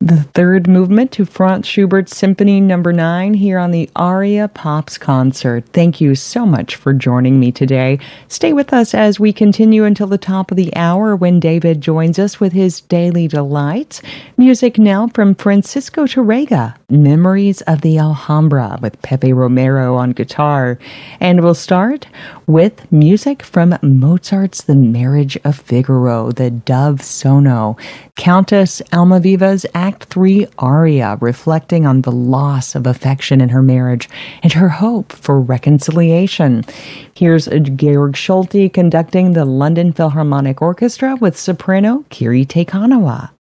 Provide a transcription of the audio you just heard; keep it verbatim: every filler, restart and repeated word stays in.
the third movement to Franz Schubert's Symphony Number nine here on the Aria Pops concert. Thank you so much for joining me today. Stay with us as we continue until the top of the hour when David joins us with his Daily Delights. Music now from Francisco Tárrega, Memories of the Alhambra with Pepe Romero on guitar. And we'll start with music from Mozart's The Marriage of Figaro, the Dove Sono, Countess Almaviva's Act three aria, reflecting on the loss of affection in her marriage and her hope for reconciliation. Here's Georg Schulte conducting the London Philharmonic Orchestra with soprano Kiri Te Kanawa.